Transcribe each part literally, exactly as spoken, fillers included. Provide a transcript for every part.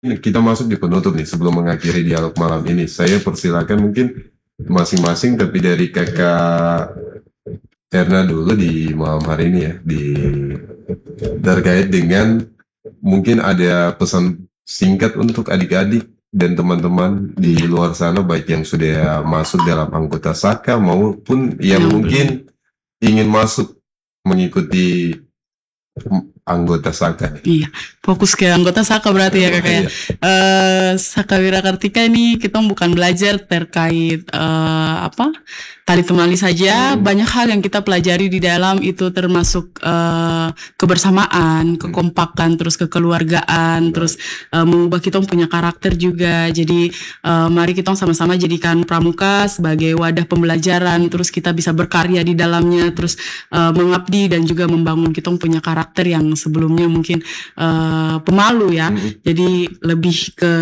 kita masuk di penutup nih sebelum mengakhiri dialog malam ini. Saya persilakan mungkin masing-masing, tapi dari kakak Erna dulu di malam hari ini ya, di terkait dengan mungkin ada pesan singkat untuk adik-adik dan teman-teman di luar sana, baik yang sudah masuk dalam anggota Saka maupun yang mungkin ingin masuk mengikuti anggota Saka. Iya, fokus ke anggota Saka berarti ya kakak ya. Uh, Saka Wirakartika ini kita bukan belajar terkait uh, apa tari temali saja, hmm. banyak hal yang kita pelajari di dalam itu, termasuk uh, kebersamaan, kekompakan, terus kekeluargaan, hmm. terus uh, mengubah kita punya karakter juga. Jadi uh, mari kita sama-sama jadikan Pramuka sebagai wadah pembelajaran, terus kita bisa berkarya di dalamnya, terus uh, mengabdi dan juga membangun kita punya karakter yang sebelumnya mungkin uh, pemalu ya, hmm. jadi lebih ke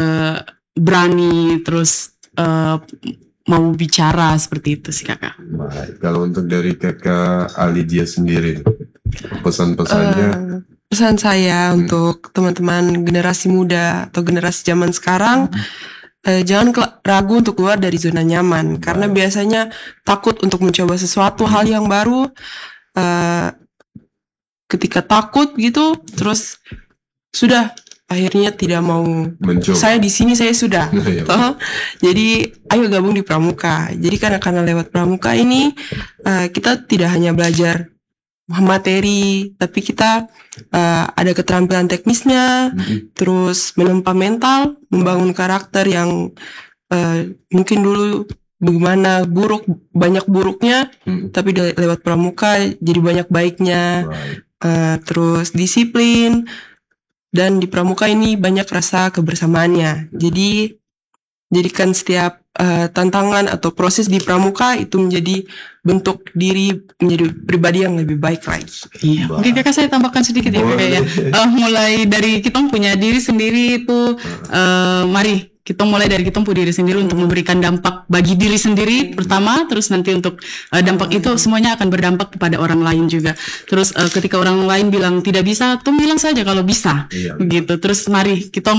berani, terus uh, mau bicara, seperti itu sih kakak. Baik, kalau untuk dari kakak Alidia sendiri, pesan-pesannya? Uh, pesan saya hmm. untuk teman-teman generasi muda atau generasi zaman sekarang, hmm. uh, jangan ragu untuk keluar dari zona nyaman, Baik. karena biasanya takut untuk mencoba sesuatu hmm. hal yang baru. Uh, ketika takut gitu, terus sudah akhirnya tidak mau mencoba. Saya di sini saya sudah. Toh, jadi ayo gabung di Pramuka. Jadi karena karena lewat Pramuka ini uh, kita tidak hanya belajar materi, tapi kita uh, ada keterampilan teknisnya, mm-hmm. terus menempa mental, membangun karakter yang uh, mungkin dulu bagaimana buruk, banyak buruknya, mm-hmm. tapi de- lewat Pramuka jadi banyak baiknya. Right. Uh, terus disiplin, dan di Pramuka ini banyak rasa kebersamaannya. Jadi jadikan setiap uh, tantangan atau proses di Pramuka itu menjadi bentuk diri menjadi pribadi yang lebih baik lagi. Iya. Mungkin kakak saya tambahkan sedikit ya kakak ya. Uh, mulai dari kita punya diri sendiri itu, uh, mari kita mulai dari kita punya diri sendiri untuk memberikan dampak bagi diri sendiri pertama, terus nanti untuk uh, dampak itu semuanya akan berdampak kepada orang lain juga. Terus uh, ketika orang lain bilang tidak bisa, tuh bilang saja kalau bisa, iya. Begitu. Terus mari kita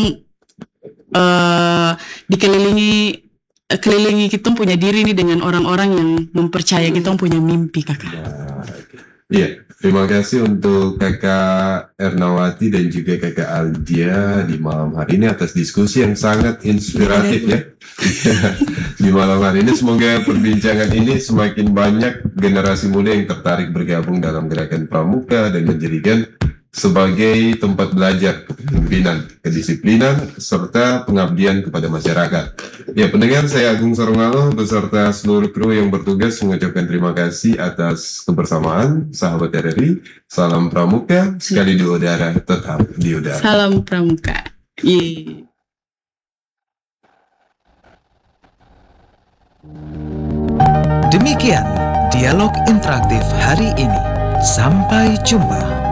uh, dikelilingi kelilingi kita punya diri ini dengan orang-orang yang mempercaya kita punya mimpi kakak. Iya, terima kasih untuk kakak Ernawati dan juga kakak Aldia di malam hari ini atas diskusi yang sangat inspiratif ya. Di malam hari ini semoga perbincangan ini semakin banyak generasi muda yang tertarik bergabung dalam gerakan Pramuka dan menjadikan sebagai tempat belajar kepemimpinan, kedisiplinan, serta pengabdian kepada masyarakat. Ya, pendengar, saya Agung Sarungalo beserta seluruh kru yang bertugas mengucapkan terima kasih atas kebersamaan. Sahabat R R I, salam Pramuka, sekali di udara, tetap di udara. Salam Pramuka. Yeay. Demikian dialog interaktif hari ini. Sampai jumpa.